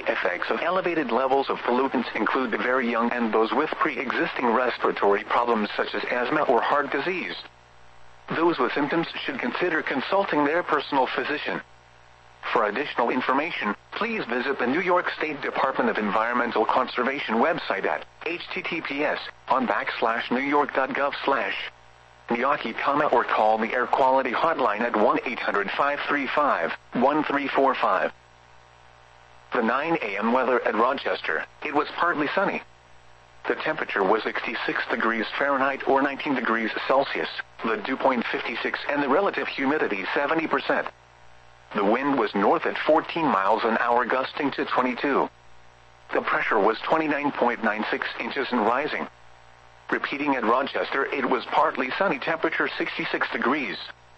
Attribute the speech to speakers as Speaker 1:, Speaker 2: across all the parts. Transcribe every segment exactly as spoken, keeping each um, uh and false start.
Speaker 1: Effects of elevated levels of pollutants include the very young and those with pre-existing respiratory problems such as asthma or heart disease. Those with symptoms should consider consulting their personal physician. For additional information, please visit the New York State Department of Environmental Conservation website at h t t p s on backslash new york dot gov slash Miyake, or call the Air Quality Hotline at one eight hundred five three five one three four five. The nine a m weather at Rochester. It was partly sunny. The temperature was sixty-six degrees Fahrenheit or nineteen degrees Celsius, the dew point fifty-six and the relative humidity seventy percent. The wind was north at fourteen miles an hour, gusting to twenty-two. The pressure was twenty-nine point nine six inches and rising. Repeating at Rochester, it was partly sunny, temperature sixty-six degrees.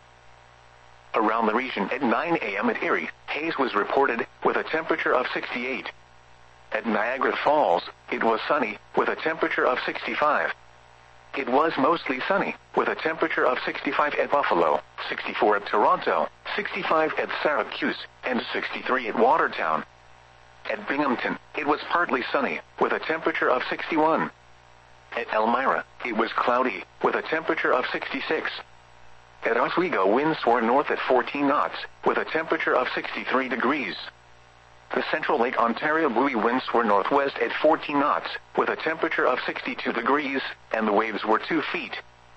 Speaker 1: Around the region at nine a m at Erie, haze was reported, with a temperature of sixty-eight. At Niagara Falls, it was sunny, with a temperature of sixty-five. It was mostly sunny, with a temperature of sixty-five at Buffalo, sixty-four at Toronto, sixty-five at Syracuse, and sixty-three at Watertown. At Binghamton, it was partly sunny, with a temperature of sixty-one. At Elmira, it was cloudy, with a temperature of sixty-six. At Oswego, winds were north at fourteen knots, with a temperature of sixty-three degrees. The Central Lake Ontario buoy winds were northwest at fourteen knots, with a temperature of sixty-two degrees, and the waves were two feet.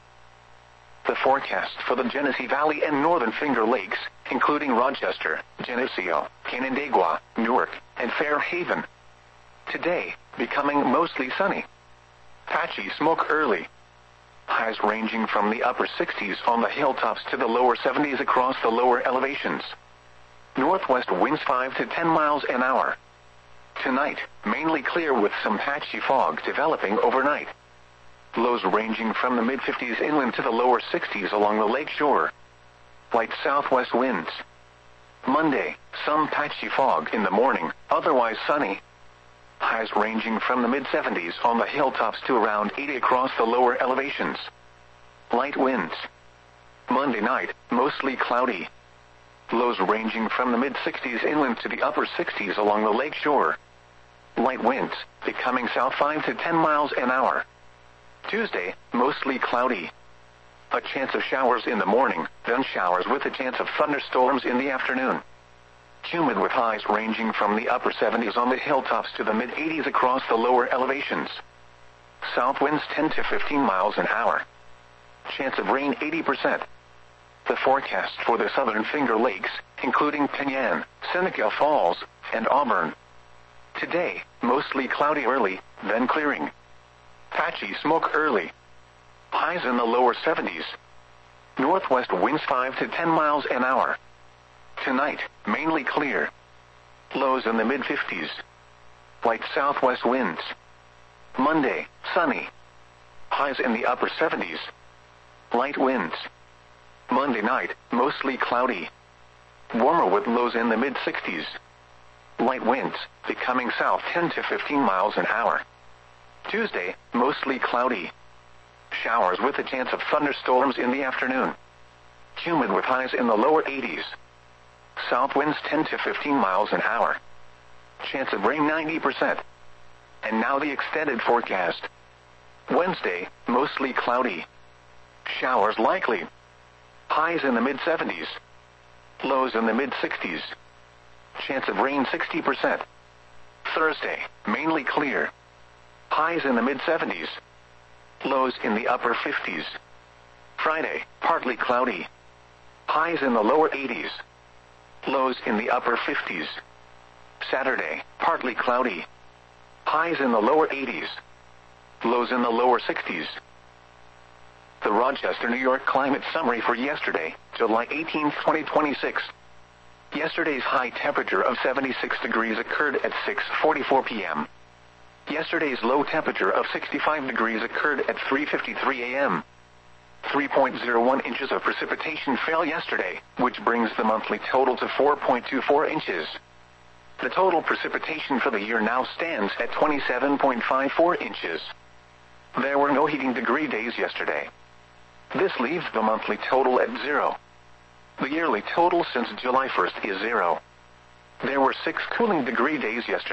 Speaker 1: The forecast for the Genesee Valley and Northern Finger Lakes, including Rochester, Geneseo, Canandaigua, Newark, and Fairhaven. Today, becoming mostly sunny. Patchy smoke early. Highs ranging from the upper sixties on the hilltops to the lower seventies across the lower elevations. Northwest winds five to ten miles an hour. Tonight, mainly clear with some patchy fog developing overnight. Lows ranging from the mid fifties inland to the lower sixties along the lake shore. Light southwest winds. Monday, some patchy fog in the morning, otherwise sunny. Highs ranging from the mid seventies on the hilltops to around eighty across the lower elevations. Light winds. Monday night, mostly cloudy. Lows ranging from the mid sixties inland to the upper sixties along the lake shore. Light winds, becoming south five to ten miles an hour. Tuesday, mostly cloudy. A chance of showers in the morning, then showers with a chance of thunderstorms in the afternoon. Humid with highs ranging from the upper seventies on the hilltops to the mid eighties across the lower elevations. South winds ten to fifteen miles an hour. Chance of rain eighty percent. The forecast for the Southern Finger Lakes, including Penyan, Seneca Falls, and Auburn. Today, mostly cloudy early, then clearing. Patchy smoke early. Highs in the lower seventies. Northwest winds five to ten miles an hour. Tonight, mainly clear. Lows in the mid fifties. Light southwest winds. Monday, sunny. Highs in the upper seventies. Light winds. Monday night, mostly cloudy. Warmer with lows in the mid sixties. Light winds, becoming south ten to fifteen miles an hour. Tuesday, mostly cloudy. Showers with a chance of thunderstorms in the afternoon. Humid with highs in the lower eighties. South winds ten to fifteen miles an hour. Chance of rain ninety percent. And now the extended forecast. Wednesday, mostly cloudy. Showers likely. Highs in the mid seventies. Lows in the mid sixties. Chance of rain sixty percent. Thursday, mainly clear. Highs in the mid seventies. Lows in the upper fifties. Friday, partly cloudy. Highs in the lower eighties. Lows in the upper fifties. Saturday, partly cloudy. Highs in the lower eighties. Lows in the lower sixties. The Rochester, New York climate summary for yesterday, July eighteenth, twenty twenty-six. Yesterday's high temperature of seventy-six degrees occurred at six forty-four p m Yesterday's low temperature of sixty-five degrees occurred at three fifty-three a m three point zero one inches of precipitation fell yesterday, which brings the monthly total to four point two four inches. The total precipitation for the year now stands at twenty-seven point five four inches. There were no heating degree days yesterday. This leaves the monthly total at zero. The yearly total since July first is zero. There were six cooling degree days yesterday.